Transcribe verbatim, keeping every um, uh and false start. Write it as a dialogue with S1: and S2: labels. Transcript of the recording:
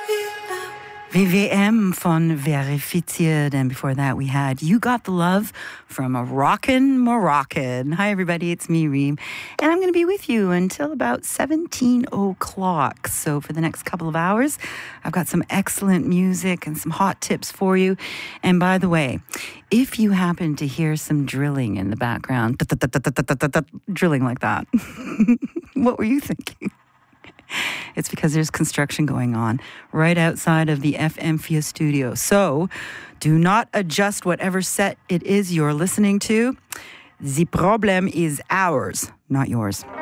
S1: V V M von Verifiziert. And before that, we had You Got the Love from a Rockin' Moroccan. Hi, everybody. It's me, Reem. And I'm going to be with you until about seventeen o'clock. So for the next couple of hours, I've got some excellent music and some hot tips for you. And by the way, if you happen to hear some drilling in the background, drilling like that, what were you thinking? It's because there's construction going on right outside of the F M F I A studio. So do not adjust whatever set it is you're listening to. The problem is ours, not yours.